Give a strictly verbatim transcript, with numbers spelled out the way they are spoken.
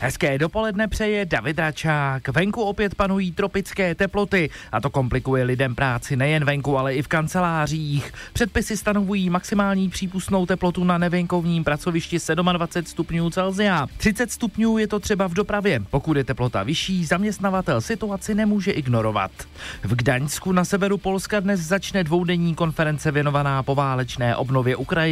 Hezké dopoledne přeje David Račák. Venku opět panují tropické teploty a to komplikuje lidem práci nejen venku, ale i v kancelářích. Předpisy stanovují maximální přípustnou teplotu na nevenkovním pracovišti dvacet sedm stupňů Celsia. třicet stupňů je to třeba v dopravě. Pokud je teplota vyšší, zaměstnavatel situaci nemůže ignorovat. V Gdaňsku na severu Polska dnes začne dvoudenní konference věnovaná poválečné obnově Ukrajiny.